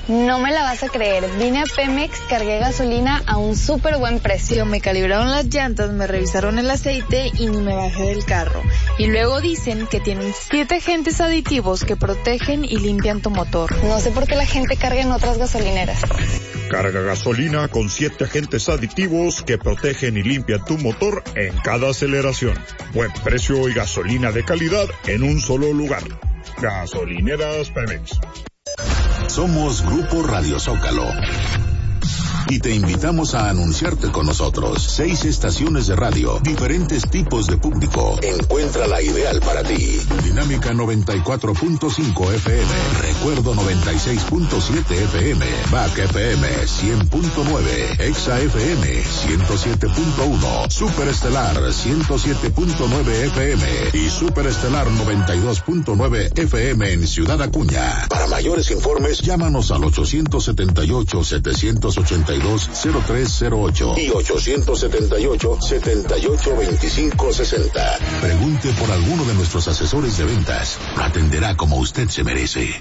No me la vas a creer, vine a Pemex, cargué gasolina a un súper buen precio. Me calibraron las llantas, me revisaron el aceite y ni me bajé del carro. Y luego dicen que tienen 7 agentes aditivos que protegen y limpian tu motor. No sé por qué la gente carga en otras gasolineras. Carga gasolina con 7 agentes aditivos que protegen y limpian tu motor en cada aceleración. Buen precio y gasolina de calidad en un solo lugar. Gasolineras Pemex. Somos Grupo Radio Zócalo y te invitamos a anunciarte con nosotros. 6 estaciones de radio, diferentes tipos de público. Encuentra la ideal para ti. Dinámica 94.5 FM, Recuerdo 96.7 FM, BAC FM 100.9, Exa FM 107.1, Superestelar 107.9 FM y Superestelar 92.9 FM en Ciudad Acuña. Para mayores informes, llámanos al 878-782-0308 y 878-782560. Pregunte por alguno de nuestros asesores de ventas. Lo atenderá como usted se merece.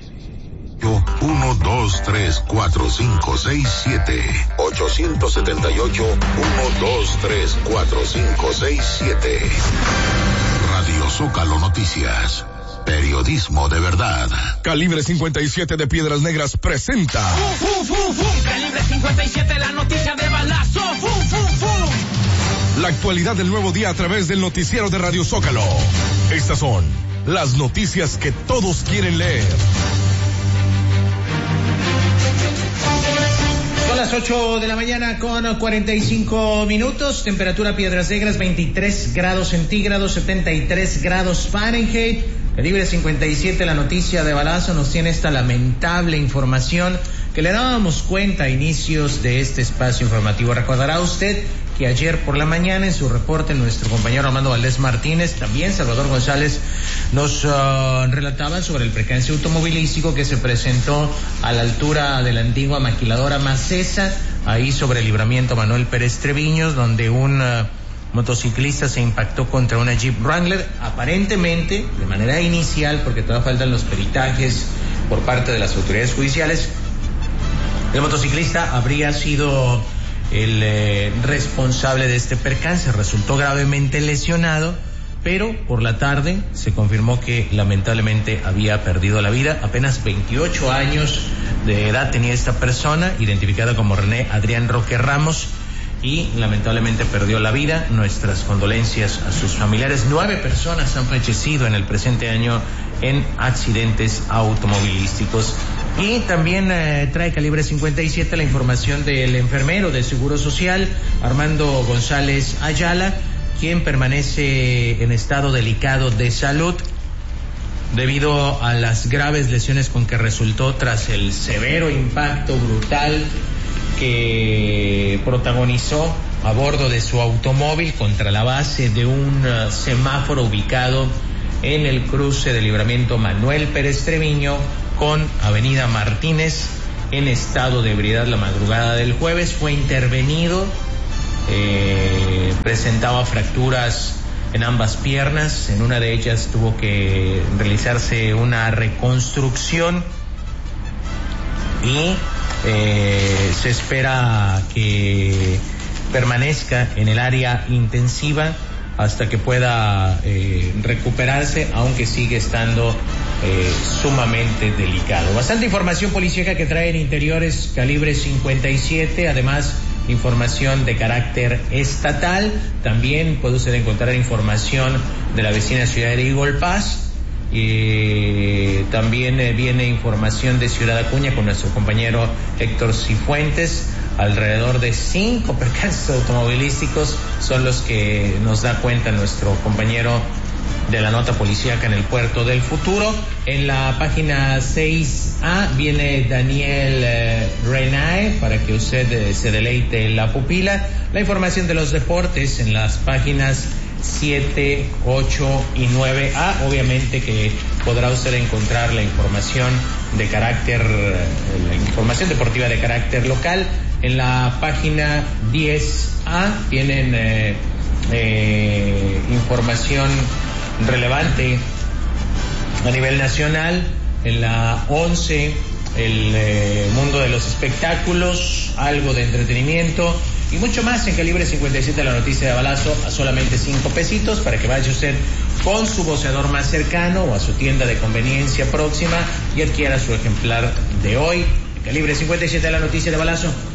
1, 2, 3, 4, 5, 6, 7. 878 1, 2, 3, 4, 5, 6, 7. Radio Zócalo Noticias. Periodismo de verdad. Calibre 57 de Piedras Negras presenta. Calibre 57, la noticia de balazo. La actualidad del nuevo día a través del noticiero de Radio Zócalo. Estas son las noticias que todos quieren leer. Son las 8 de la mañana con 45 minutos. Temperatura Piedras Negras 23 grados centígrados, 73 grados Fahrenheit. Calibre 57, la noticia de balazo nos tiene esta lamentable información que le dábamos cuenta a inicios de este espacio informativo. Recordará usted que ayer por la mañana en su reporte nuestro compañero Armando Valdés Martínez, también Salvador González, nos relataban sobre el percance automovilístico que se presentó a la altura de la antigua maquiladora Macesa, ahí sobre el libramiento Manuel Pérez Treviños, donde un motociclista se impactó contra una Jeep Wrangler, aparentemente, de manera inicial, porque todavía faltan los peritajes por parte de las autoridades judiciales. El motociclista habría sido el responsable de este percance, resultó gravemente lesionado, pero por la tarde se confirmó que lamentablemente había perdido la vida. Apenas 28 años de edad tenía esta persona, identificada como René Adrián Roque Ramos, y lamentablemente perdió la vida. Nuestras condolencias a sus familiares. 9 personas han fallecido en el presente año en accidentes automovilísticos. Y también trae Calibre 57 la información del enfermero de Seguro Social, Armando González Ayala, quien permanece en estado delicado de salud debido a las graves lesiones con que resultó tras el severo impacto brutal que protagonizó a bordo de su automóvil contra la base de un semáforo ubicado en el cruce del libramiento Manuel Pérez Treviño con Avenida Martínez, en estado de ebriedad la madrugada del jueves. Fue intervenido, presentaba fracturas en ambas piernas, en una de ellas tuvo que realizarse una reconstrucción y se espera que permanezca en el área intensiva hasta que pueda recuperarse, aunque sigue estando sumamente delicado. Bastante información policíaca que trae en Interiores Calibre 57, además información de carácter estatal. También puede usted encontrar información de la vecina ciudad de Eagle Pass. También viene información de Ciudad Acuña con nuestro compañero Héctor Cifuentes. Alrededor de 5 percances automovilísticos son los que nos da cuenta nuestro compañero de la nota policíaca en el Puerto del Futuro. En la página 6A viene Daniel Renae para que usted se deleite la pupila. La información de los deportes en las páginas 7, 8 y 9A. Obviamente que podrá usted encontrar la información de carácter, la información deportiva de carácter local. En la página 10A tienen información relevante a nivel nacional. En la 11 el mundo de los espectáculos, algo de entretenimiento y mucho más en Calibre 57, la noticia de balazo, a solamente 5 pesitos para que vaya usted con su voceador más cercano o a su tienda de conveniencia próxima y adquiera su ejemplar de hoy. Calibre 57, la noticia de balazo.